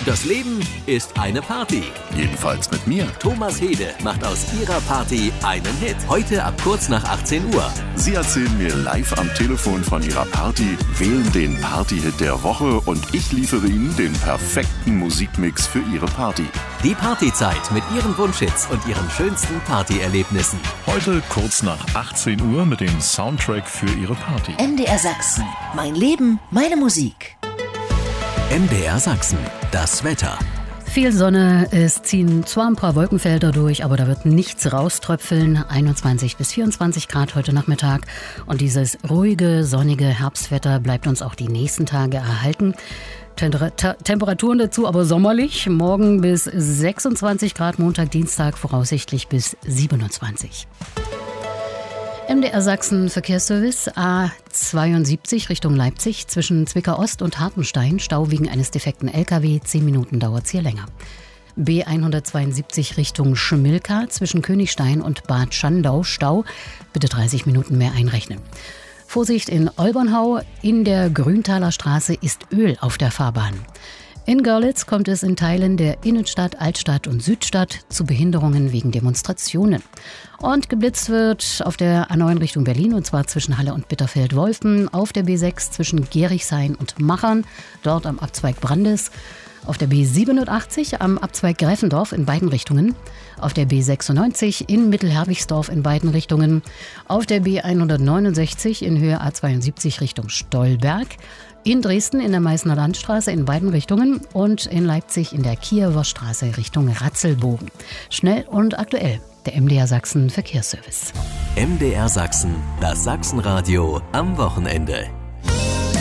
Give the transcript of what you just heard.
Das Leben ist eine Party. Jedenfalls mit mir. Thomas Hede macht aus ihrer Party einen Hit. Heute ab kurz nach 18 Uhr. Sie erzählen mir live am Telefon von ihrer Party, wählen den Party-Hit der Woche und ich liefere Ihnen den perfekten Musikmix für Ihre Party. Die Partyzeit mit Ihren Wunschhits und Ihren schönsten Partyerlebnissen. Heute kurz nach 18 Uhr mit dem Soundtrack für Ihre Party. MDR Sachsen. Mein Leben, meine Musik. MDR Sachsen. Das Wetter. Viel Sonne, es ziehen zwar ein paar Wolkenfelder durch, aber da wird nichts rauströpfeln. 21 bis 24 Grad heute Nachmittag. Und dieses ruhige, sonnige Herbstwetter bleibt uns auch die nächsten Tage erhalten. Temperaturen dazu aber sommerlich. Morgen bis 26 Grad, Montag, Dienstag voraussichtlich bis 27. MDR Sachsen Verkehrsservice A72 Richtung Leipzig zwischen Zwickau Ost und Hartenstein. Stau wegen eines defekten LKW. 10 Minuten dauert es hier länger. B172 Richtung Schmilka zwischen Königstein und Bad Schandau. Stau. Bitte 30 Minuten mehr einrechnen. Vorsicht in Olbernhau. In der Grüntaler Straße ist Öl auf der Fahrbahn. In Görlitz kommt es in Teilen der Innenstadt, Altstadt und Südstadt zu Behinderungen wegen Demonstrationen. Und geblitzt wird auf der A9 Richtung Berlin, und zwar zwischen Halle und Bitterfeld-Wolfen, auf der B6 zwischen Gerichshain und Machern, dort am Abzweig Brandes, auf der B87 am Abzweig Gräfendorf in beiden Richtungen, auf der B96 in Mittelherwigsdorf in beiden Richtungen, auf der B169 in Höhe A72 Richtung Stolberg, in Dresden in der Meißner Landstraße in beiden Richtungen und in Leipzig in der Kiewer Straße Richtung Ratzelbogen. Schnell und aktuell, der MDR Sachsen Verkehrsservice. MDR Sachsen, das Sachsenradio am Wochenende.